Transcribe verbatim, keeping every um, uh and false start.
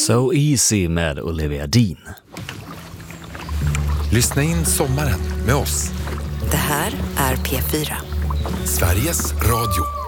So Easy med Olivia Dean. Lyssna in sommaren med oss. Det här är P fyra. Sveriges Radio.